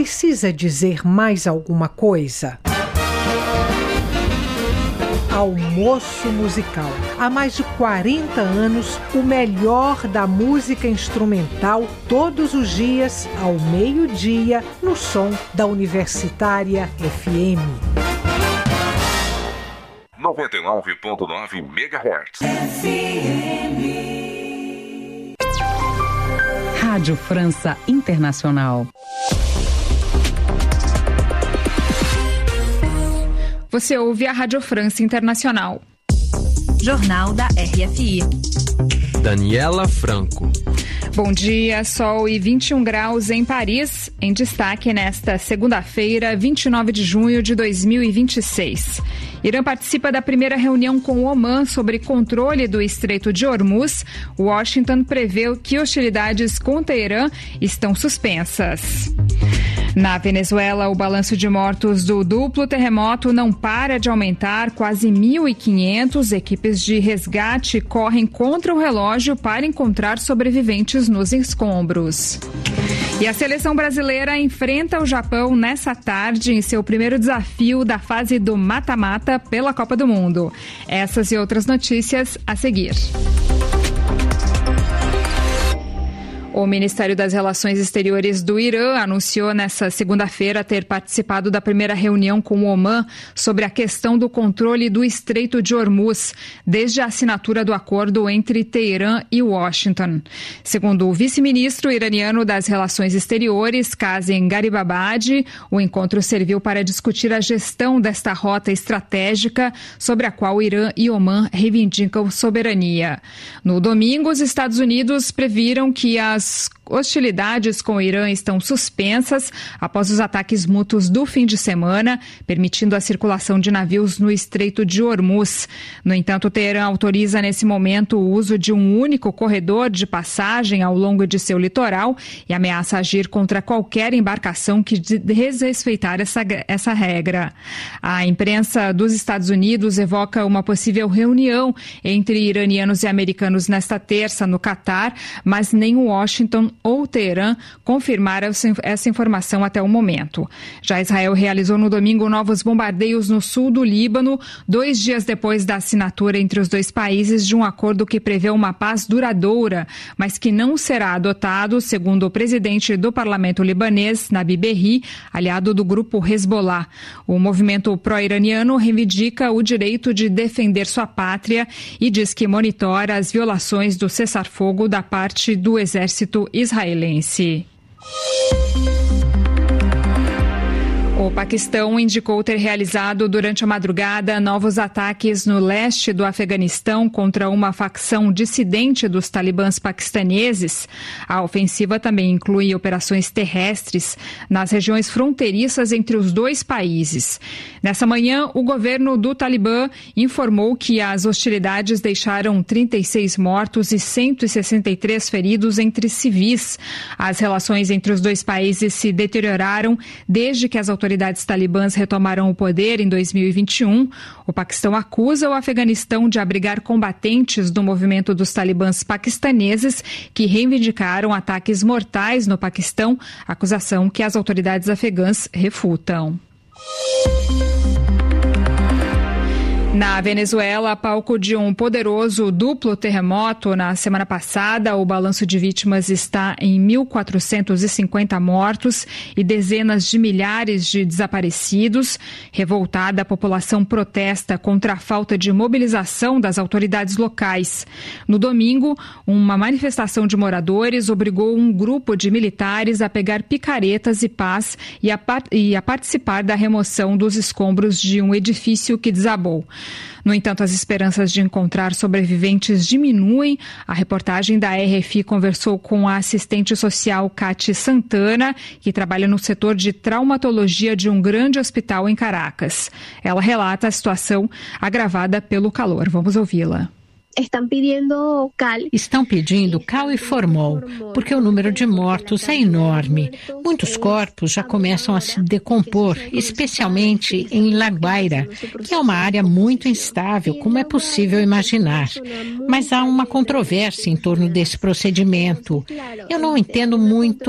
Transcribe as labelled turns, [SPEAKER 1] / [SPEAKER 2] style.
[SPEAKER 1] precisa dizer mais alguma coisa? Almoço Musical. Há mais de 40 anos, o melhor da música instrumental, todos os dias, ao meio-dia, no som da Universitária FM.
[SPEAKER 2] 99,9 MHz.
[SPEAKER 3] Rádio França Internacional.
[SPEAKER 4] Você ouve a Rádio França Internacional.
[SPEAKER 5] Jornal da RFI.
[SPEAKER 6] Daniela Franco.
[SPEAKER 4] Bom dia, sol e 21 graus em Paris. Em destaque nesta segunda-feira, 29 de junho de 2026. Irã participa da primeira reunião com o Omã sobre controle do Estreito de Hormuz. Washington prevê que hostilidades com Teherã estão suspensas. Na Venezuela, o balanço de mortos do duplo terremoto não para de aumentar. Quase 1.500 equipes de resgate correm contra o relógio para encontrar sobreviventes nos escombros. E a seleção brasileira enfrenta o Japão nessa tarde em seu primeiro desafio da fase do mata-mata pela Copa do Mundo. Essas e outras notícias a seguir. O Ministério das Relações Exteriores do Irã anunciou nesta segunda-feira ter participado da primeira reunião com o Omã sobre a questão do controle do Estreito de Hormuz, desde a assinatura do acordo entre Teherã e Washington. Segundo o vice-ministro iraniano das Relações Exteriores, Kazem Garibabadi, o encontro serviu para discutir a gestão desta rota estratégica sobre a qual Irã e Omã reivindicam soberania. No domingo, os Estados Unidos previram que as hostilidades com o Irã estão suspensas após os ataques mútuos do fim de semana, permitindo a circulação de navios no Estreito de Hormuz. No entanto, Teherã autoriza nesse momento o uso de um único corredor de passagem ao longo de seu litoral e ameaça agir contra qualquer embarcação que desrespeitar essa regra. A imprensa dos Estados Unidos evoca uma possível reunião entre iranianos e americanos nesta terça no Catar, mas nem o Washington ou Teherã confirmaram essa informação até o momento. Já Israel realizou no domingo novos bombardeios no sul do Líbano, 2 dias depois da assinatura entre os dois países de um acordo que prevê uma paz duradoura, mas que não será adotado, segundo o presidente do parlamento libanês, Nabi Berri, aliado do grupo Hezbollah. O movimento pró-iraniano reivindica o direito de defender sua pátria e diz que monitora as violações do cessar-fogo da parte do exército israelense. O Paquistão indicou ter realizado durante a madrugada novos ataques no leste do Afeganistão contra uma facção dissidente dos talibãs paquistaneses. A ofensiva também inclui operações terrestres nas regiões fronteiriças entre os dois países. Nessa manhã, o governo do Talibã informou que as hostilidades deixaram 36 mortos e 163 feridos entre civis. As relações entre os dois países se deterioraram desde que as autoridades talibãs retomaram o poder em 2021. O Paquistão acusa o Afeganistão de abrigar combatentes do movimento dos talibãs paquistaneses que reivindicaram ataques mortais no Paquistão, acusação que as autoridades afegãs refutam. Na Venezuela, palco de um poderoso duplo terremoto na semana passada, o balanço de vítimas está em 1.450 mortos e dezenas de milhares de desaparecidos. Revoltada, a população protesta contra a falta de mobilização das autoridades locais. No domingo, uma manifestação de moradores obrigou um grupo de militares a pegar picaretas e pás e a participar da remoção dos escombros de um edifício que desabou. No entanto, as esperanças de encontrar sobreviventes diminuem. A reportagem da RFI conversou com a assistente social Cati Santana, que trabalha no setor de traumatologia de um grande hospital em Caracas. Ela relata a situação agravada pelo calor. Vamos ouvi-la.
[SPEAKER 7] Estão pedindo cal e formol, porque o número de mortos é enorme. Muitos corpos já começam a se decompor, especialmente em La Guaira, que é uma área muito instável, como é possível imaginar. Mas há uma controvérsia em torno desse procedimento. Eu não entendo muito